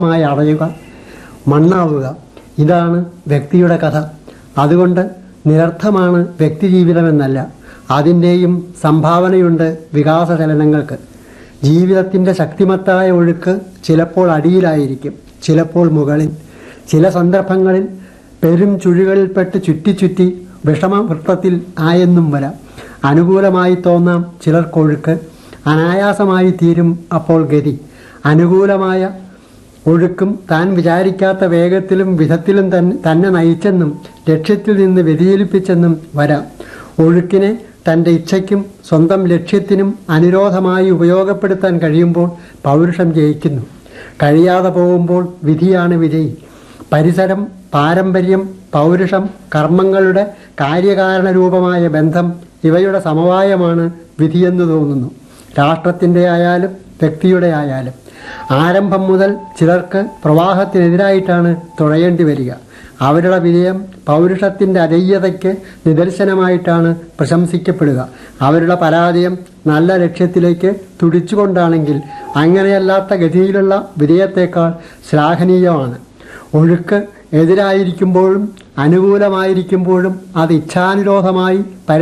മായി അടയുക, മണ്ണാവുക. ഇതാണ് വ്യക്തിയുടെ കഥ. അതുകൊണ്ട് നിരർത്ഥമാണ് വ്യക്തിജീവിതമെന്നല്ല, അതിൻ്റെയും സംഭാവനയുണ്ട് വികാസചലനങ്ങൾക്ക്. ജീവിതത്തിൻ്റെ ശക്തിമത്തായ ഒഴുക്ക് ചിലപ്പോൾ അടിയിലായിരിക്കും, ചിലപ്പോൾ മുകളിൽ. ചില സന്ദർഭങ്ങളിൽ പെരും ചുഴികളിൽപ്പെട്ട് ചുറ്റി വിഷമവൃത്തത്തിൽ ആയെന്നും വരാം. അനുകൂലമായി തോന്നാം ചിലർക്കൊഴുക്ക്, അനായാസമായി തീരും അപ്പോൾ ഗതി. അനുകൂലമായ ഒഴുക്കും താൻ വിചാരിക്കാത്ത വേഗത്തിലും വിധത്തിലും തന്നെ നയിച്ചെന്നും ലക്ഷ്യത്തിൽ നിന്ന് വ്യതിചലിപ്പിച്ചെന്നും വരാം. ഒഴുക്കിനെ തൻ്റെ ഇച്ഛയ്ക്കും സ്വന്തം ലക്ഷ്യത്തിനും അനുരോധമായി ഉപയോഗപ്പെടുത്താൻ കഴിയുമ്പോൾ പൗരുഷം ജയിക്കുന്നു. കഴിയാതെ പോകുമ്പോൾ വിധിയാണ് വിജയി. പരിസരം, പാരമ്പര്യം, പൗരുഷം, കർമ്മങ്ങളുടെ കാര്യകാരണ രൂപമായ ബന്ധം ഇവയുടെ സമവായമാണ് വിധിയെന്ന് തോന്നുന്നു. രാഷ്ട്രത്തിൻ്റെ ആയാലും വ്യക്തിയുടെ ആയാലും. ആരംഭം മുതൽ ചിലർക്ക് പ്രവാഹത്തിനെതിരായിട്ടാണ് തുഴയേണ്ടി വരിക. അവരുടെ വിജയം പൗരുഷത്തിൻ്റെ അജയ്യതയ്ക്ക് നിദർശനമായിട്ടാണ് പ്രശംസിക്കപ്പെടുക. അവരുടെ പരാജയം നല്ല ലക്ഷ്യത്തിലേക്ക് തുടിച്ചുകൊണ്ടാണെങ്കിൽ അങ്ങനെയല്ലാത്ത ഗതിയിലുള്ള വിജയത്തേക്കാൾ ശ്ലാഘനീയമാണ്. ഒഴുക്ക് എതിരായിരിക്കുമ്പോഴും അനുകൂലമായിരിക്കുമ്പോഴും അത് ഇച്ഛാനുരോധമായി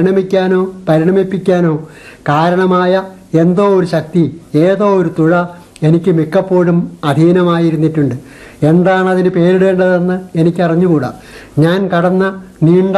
പരിണമിപ്പിക്കാനോ കാരണമായ എന്തോ ഒരു ശക്തി, ഏതോ ഒരു തുഴ എനിക്ക് മിക്കപ്പോഴും അധീനമായിരുന്നിട്ടുണ്ട്. എന്താണതിന് പേരിടേണ്ടതെന്ന് എനിക്കറിഞ്ഞുകൂടാ. ഞാൻ കടന്ന നീണ്ട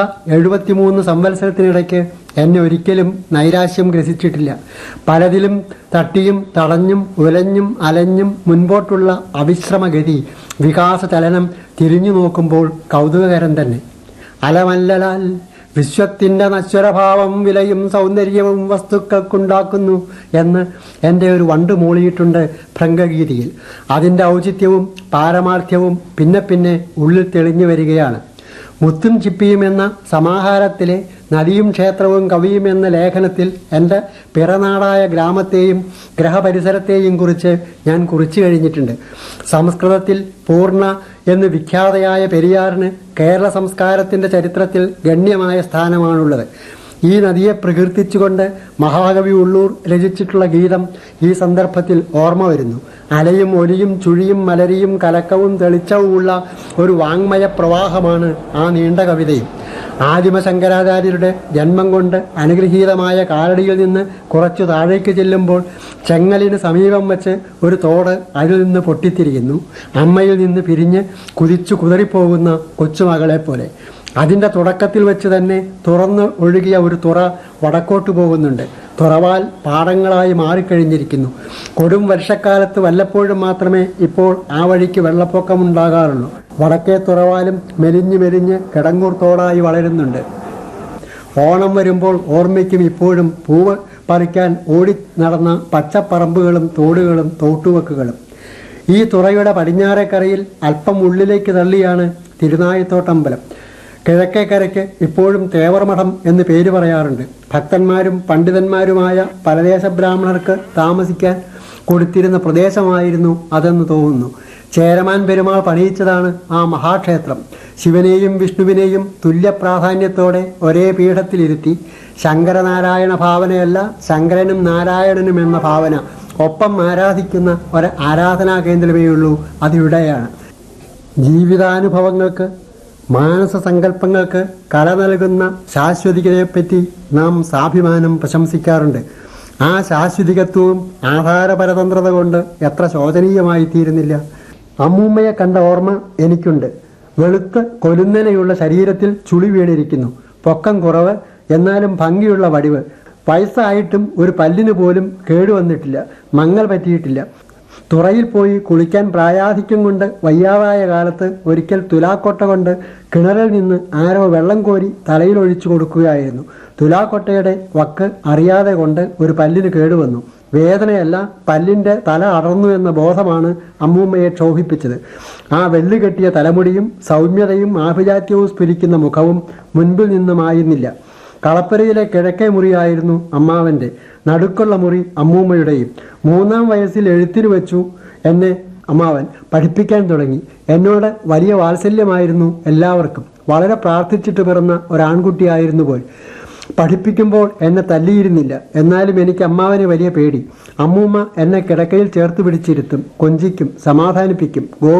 73 സംവത്സരത്തിനിടയ്ക്ക് എന്നെ ഒരിക്കലും നൈരാശ്യം ഗ്രസിച്ചിട്ടില്ല. പലതിലും തട്ടിയും തടഞ്ഞും ഉലഞ്ഞും അലഞ്ഞും മുൻപോട്ടുള്ള അവിശ്രമഗതി, വികാസചലനം തിരിഞ്ഞു നോക്കുമ്പോൾ കൗതുകകരം തന്നെ. അലമല്ലലാൽ വിശ്വത്തിൻ്റെ നശ്വരഭാവം വിലയും സൗന്ദര്യവും വസ്തുക്കൾക്കുണ്ടാക്കുന്നു എന്ന് എൻ്റെ ഒരു വണ്ട് മൂളിയിട്ടുണ്ട് ഭ്രംഗഗീതിയിൽ. അതിൻ്റെ ഔചിത്യവും പാരമാർത്ഥ്യവും പിന്നെ ഉള്ളിൽ തെളിഞ്ഞു വരികയാണ്. മുത്തും ചിപ്പിയും എന്ന സമാഹാരത്തിലെ നദിയും ക്ഷേത്രവും കവിയും എന്ന ലേഖനത്തിൽ എൻ്റെ പിറനാടായ ഗ്രാമത്തെയും ഗ്രഹപരിസരത്തെയും കുറിച്ച് ഞാൻ കുറിച്ചു കഴിഞ്ഞിട്ടുണ്ട്. സംസ്കൃതത്തിൽ പൂർണ്ണ എന്ന് വിഖ്യാതയായ പെരിയാറിന് കേരള സംസ്കാരത്തിൻ്റെ ചരിത്രത്തിൽ ഗണ്യമായ സ്ഥാനമാണുള്ളത്. ഈ നദിയെ പ്രകീർത്തിച്ചുകൊണ്ട് മഹാകവി ഉള്ളൂർ രചിച്ചിട്ടുള്ള ഗീതം ഈ സന്ദർഭത്തിൽ ഓർമ്മ വരുന്നു. അലയും ഒലിയും ചുഴിയും മലരിയും കലക്കവും തെളിച്ചവുമുള്ള ഒരു വാങ്മയ പ്രവാഹമാണ് ആ നീണ്ട കവിതയും. ആദിമശങ്കരാചാര്യരുടെ ജന്മം കൊണ്ട് അനുഗ്രഹീതമായ കാലടിയിൽ നിന്ന് കുറച്ചു താഴേക്ക് ചെല്ലുമ്പോൾ ചെങ്ങലിന് സമീപം വെച്ച് ഒരു തോട് അതിൽ നിന്ന് പൊട്ടിത്തിരിയുന്നു. അമ്മയിൽ നിന്ന് പിരിഞ്ഞ് കുതിച്ചു കുതറിപ്പോകുന്ന കൊച്ചുമകളെ പോലെ. അതിൻ്റെ തുടക്കത്തിൽ വെച്ച് തന്നെ തുറന്ന് ഒഴുകിയ ഒരു തുറ വടക്കോട്ട് പോകുന്നുണ്ട്. തുറവാൽ പാടങ്ങളായി മാറിക്കഴിഞ്ഞിരിക്കുന്നു. കൊടും വർഷക്കാലത്ത് വല്ലപ്പോഴും മാത്രമേ ഇപ്പോൾ ആ വഴിക്ക് വെള്ളപ്പൊക്കമുണ്ടാകാറുള്ളൂ. വടക്കേ തുറവാലും മെലിഞ്ഞ് കിടങ്ങൂർ തോടായി വളരുന്നുണ്ട്. ഓണം വരുമ്പോൾ ഓർമ്മയ്ക്കും ഇപ്പോഴും പൂവ് പറിക്കാൻ ഓടി നടന്ന പച്ചപ്പറമ്പുകളും തോടുകളും തോട്ടുവക്കുകളും. ഈ തുറയുടെ പടിഞ്ഞാറേക്കരയിൽ അല്പം ഉള്ളിലേക്ക് തള്ളിയാണ് തിരുനായിത്തോട്ടമ്പലം. കിഴക്കേക്കരയ്ക്ക് ഇപ്പോഴും തേവർമഠം എന്ന് പേര് പറയാറുണ്ട്. ഭക്തന്മാരും പണ്ഡിതന്മാരുമായ പരദേശ ബ്രാഹ്മണർക്ക് താമസിക്കാൻ കൊടുത്തിരുന്ന പ്രദേശമായിരുന്നു അതെന്ന് തോന്നുന്നു. ചേരമാൻ പെരുമാൾ പണിയിച്ചതാണ് ആ മഹാക്ഷേത്രം. ശിവനെയും വിഷ്ണുവിനെയും തുല്യ പ്രാധാന്യത്തോടെ ഒരേ പീഠത്തിലിരുത്തി ശങ്കരനാരായണ ഭാവനയല്ല, ശങ്കരനും നാരായണനും എന്ന ഭാവന ഒപ്പം ആരാധിക്കുന്ന ഒരു ആരാധനാ കേന്ദ്രമേ ഉള്ളൂ. അതിവിടെയാണ്. ജീവിതാനുഭവങ്ങൾക്ക്, മാനസ സങ്കല്പങ്ങൾക്ക് കല നൽകുന്ന ശാശ്വതികതയെപ്പറ്റി നാം സാഭിമാനം പ്രശംസിക്കാറുണ്ട്. ആ ശാശ്വതികത്വവും ആധാരപരതന്ത്രത കൊണ്ട് എത്ര ശോചനീയമായി തീരുന്നില്ല. അമ്മൂമ്മയെ കണ്ട ഓർമ്മ എനിക്കുണ്ട്. വെളുത്ത് കൊലുന്നനെയുള്ള ശരീരത്തിൽ ചുളി വീണിരിക്കുന്നു. പൊക്കം കുറവ്, എന്നാലും ഭംഗിയുള്ള വടിവ്. വയസ്സായിട്ടും ഒരു പല്ലിന് പോലും കേടുവന്നിട്ടില്ല, മങ്ങൽ പറ്റിയിട്ടില്ല. തുറയിൽ പോയി കുളിക്കാൻ പ്രായാധിക്യം കൊണ്ട് വയ്യാതായ കാലത്ത് ഒരിക്കൽ തുലാക്കൊട്ട കൊണ്ട് കിണറിൽ നിന്ന് ആരോ വെള്ളം കോരി തലയിലൊഴിച്ചു കൊടുക്കുകയായിരുന്നു. തുലാക്കൊട്ടയുടെ വക്ക് അറിയാതെ കൊണ്ട് ഒരു പല്ലിന് കേടുവന്നു. വേദനയല്ല, പല്ലിൻ്റെ തല അടർന്നു എന്ന ബോധമാണ് അമ്മൂമ്മയെ ക്ഷോഭിപ്പിച്ചത്. ആ വെള്ളി കെട്ടിയ തലമുടിയും സൗമ്യതയും ആഭിജാത്യവും സ്ഫുരിക്കുന്ന മുഖവും മുൻപിൽ നിന്നുമായിരുന്നില്ല. കളപ്പുരയിലെ കിഴക്കേ മുറിയായിരുന്നു അമ്മാവൻ്റെ, നടുക്കുള്ള മുറി അമ്മൂമ്മയുടെയും. 3-ാം വയസ്സിൽ എഴുത്തിനു വെച്ചു എന്നെ അമ്മാവൻ പഠിപ്പിക്കാൻ തുടങ്ങി. എന്നോട് വലിയ വാത്സല്യമായിരുന്നു എല്ലാവർക്കും. വളരെ പ്രാർത്ഥിച്ചിട്ട് പിറന്ന ഒരാൺകുട്ടിയായിരുന്നു പോൽ. പഠിപ്പിക്കുമ്പോൾ എന്നെ തല്ലിയിരുന്നില്ല. എന്നാലും എനിക്ക് അമ്മാവന് വലിയ പേടി. അമ്മൂമ്മ എന്നെ കിടക്കയിൽ ചേർത്ത് പിടിച്ചിരുത്തും, കൊഞ്ചിക്കും, സമാധാനിപ്പിക്കും.